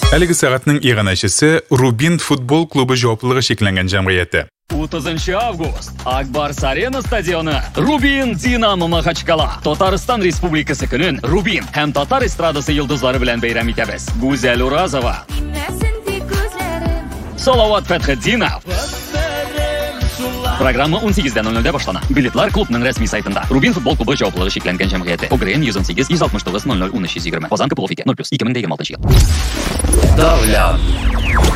Әлеге сағатның иғанашысы Рубин футбол клубы жауаплылығы шекленген жамғияты. 30 август. Акбарс Арена стадионы. Рубин Динамо Махачкала. Татарстан Республикасы көнен Рубин һәм татар эстрадасы йолдызлары белән бәйрәм итәбез. Гүзәл Уразова, Салават Фәтхетдинов. Программа 18:00 башлана. Билетлар клубның рәсми сайтында. Рубин футбол клубы жауаплылыгы шекләнгән җәмгыяте. ОГРН 118 169 00 1320. Казан КП 0+, 2026 ел. Давлян.